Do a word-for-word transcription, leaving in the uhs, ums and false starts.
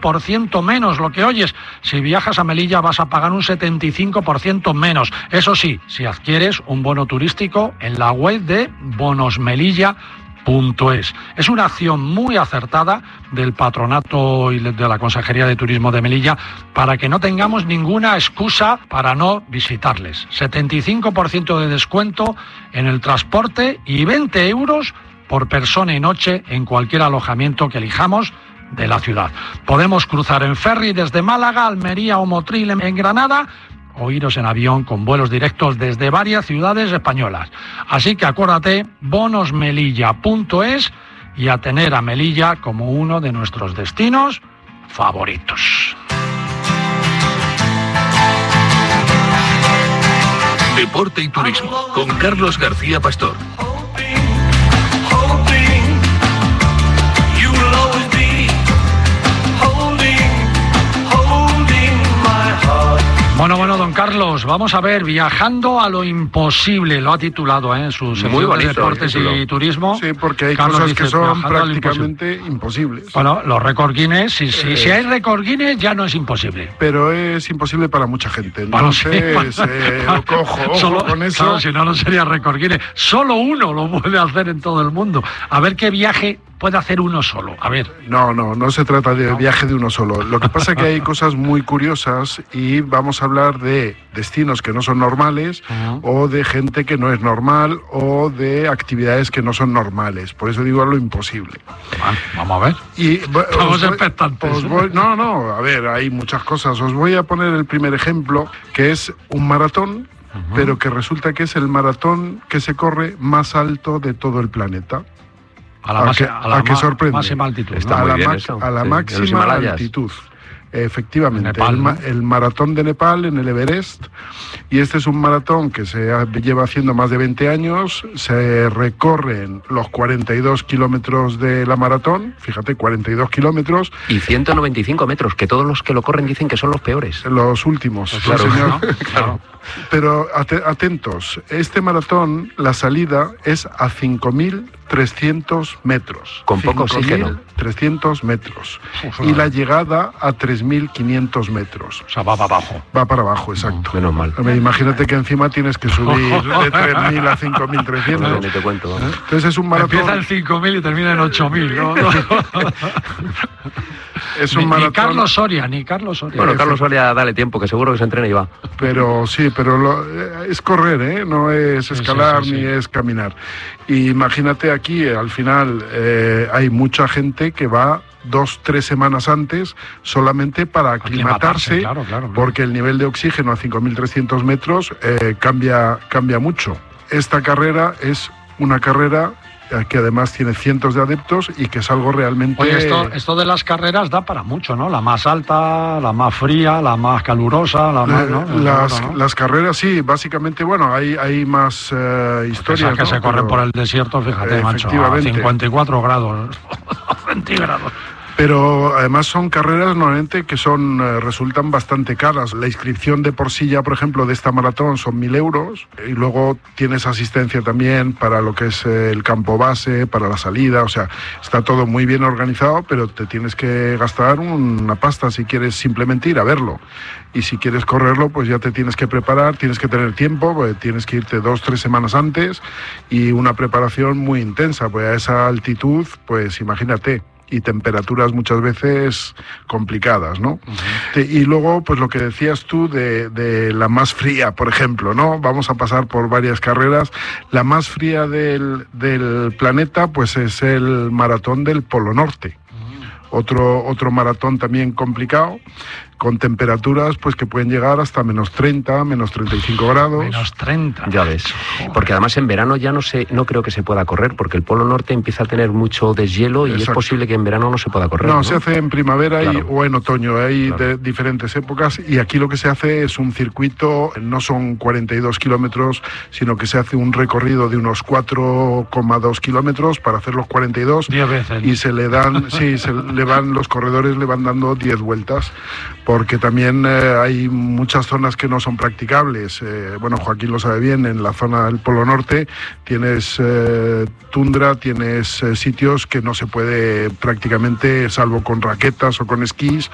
por ciento menos, lo que oyes. Si viajas a Melilla vas a pagar un setenta y cinco por ciento menos. Eso sí, si adquieres un bono turístico en la web de bonosmelilla punto es. Es una acción muy acertada del Patronato y de la Consejería de Turismo de Melilla para que no tengamos ninguna excusa para no visitarles. setenta y cinco por ciento de descuento en el transporte y veinte euros por persona y noche en cualquier alojamiento que elijamos de la ciudad. Podemos cruzar en ferry desde Málaga, Almería o Motril en Granada, o iros en avión con vuelos directos desde varias ciudades españolas. Así que acuérdate, bonosmelilla punto es, y a tener a Melilla como uno de nuestros destinos favoritos. Deporte y turismo con Carlos García Pastor. Bueno, bueno, don Carlos, vamos a ver, viajando a lo imposible, lo ha titulado ¿eh? en su sección de Deportes y Turismo. Sí, porque hay Carlos cosas dice, que son prácticamente imposible. imposibles. Bueno, los récord Guinness, si, si, Eh, si hay récord Guinness ya no es imposible. Pero es imposible para mucha gente. Bueno, sí, Entonces, bueno, eh, claro, cojo, ojo solo, con eso. Claro, si no, no sería récord Guinness. Solo uno lo puede hacer en todo el mundo. A ver qué viaje puede hacer uno solo. A ver. No, no, no se trata de viaje de uno solo. Lo que pasa es que hay cosas muy curiosas y vamos a hablar de destinos que no son normales uh-huh. o de gente que no es normal o de actividades que no son normales. Por eso digo lo imposible. Bueno, vamos a ver. Y, Estamos voy, expectantes. Os voy, no, no, a ver, hay muchas cosas. Os voy a poner el primer ejemplo, que es un maratón, uh-huh. pero que resulta que es el maratón que se corre más alto de todo el planeta. A la, a más, que, a la a que ma, sorprende. máxima altitud. Está ¿no? a, la bien ma, eso. a la Sí, máxima altitud. Efectivamente, Nepal, el, ¿no? el maratón de Nepal en el Everest, y este es un maratón que se ha, lleva haciendo más de veinte años, se recorren los cuarenta y dos kilómetros de la maratón, fíjate, cuarenta y dos kilómetros. Y ciento noventa y cinco metros, que todos los que lo corren dicen que son los peores. Los últimos, pues claro, claro, señor. ¿no? Claro. Pero at- atentos, este maratón, la salida es a cinco mil trescientos metros. Con poco oxígeno. cinco mil trescientos metros. Uf, Y la llegada a tres mil quinientos metros. O sea, va para abajo. Va para abajo, exacto. Menos mal. Imagínate que encima tienes que subir de tres mil a cinco mil trescientos. No, ni te cuento. ¿no? Entonces es un maratón. Empieza en cinco mil y termina en ocho mil, ¿no? Es un ni, maratón. ni Carlos Soria, ni Carlos Soria. Bueno, Carlos Soria, dale tiempo, que seguro que se entrena y va. Pero sí, pero lo, es correr, ¿eh? No es escalar sí, sí, sí, ni sí. es caminar. Y imagínate aquí, al final, eh, hay mucha gente que va dos, tres semanas antes solamente para aclimatarse, claro, claro, claro. porque el nivel de oxígeno a cinco mil trescientos metros eh, cambia, cambia mucho. Esta carrera es una carrera que además tiene cientos de adeptos y que es algo realmente... Oye, esto, esto de las carreras da para mucho, ¿no? La más alta, la más fría, la más calurosa, la más... ¿no? Las, Seguro, ¿no? las carreras, sí, básicamente, bueno, hay, hay más uh, historias. Esa que ¿no? se corre Pero, por el desierto, fíjate, macho, a cincuenta y cuatro grados centígrados. Pero además son carreras normalmente que son eh, resultan bastante caras. La inscripción de por sí ya, por ejemplo, de esta maratón son mil euros y luego tienes asistencia también para lo que es eh, el campo base, para la salida, o sea, está todo muy bien organizado, pero te tienes que gastar una pasta si quieres simplemente ir a verlo. Y si quieres correrlo, pues ya te tienes que preparar, tienes que tener tiempo, pues tienes que irte dos, tres semanas antes y una preparación muy intensa, pues a esa altitud, pues imagínate. Y temperaturas muchas veces complicadas, ¿no? Uh-huh. Y luego, pues lo que decías tú de, de la más fría, por ejemplo, ¿no? Vamos a pasar por varias carreras. La más fría del, del planeta, pues es el maratón del Polo Norte. Uh-huh. Otro, otro maratón también complicado, con temperaturas pues que pueden llegar hasta menos treinta, menos treinta y cinco grados. Menos treinta. Ya ves. Porque además en verano ya no sé, no creo que se pueda correr, porque el Polo Norte empieza a tener mucho deshielo y Exacto. es posible que en verano no se pueda correr. No, ¿no? se hace en primavera claro. y, o en otoño, hay claro. de diferentes épocas, y aquí lo que se hace es un circuito, no son cuarenta y dos kilómetros, sino que se hace un recorrido de unos cuatro coma dos kilómetros para hacer los cuarenta y dos. diez veces. Y se le dan, sí, se le van, los corredores le van dando diez vueltas. Porque también eh, hay muchas zonas que no son practicables. Eh, bueno, Joaquín lo sabe bien, en la zona del Polo Norte tienes eh, tundra, tienes eh, sitios que no se puede prácticamente, salvo con raquetas o con esquís,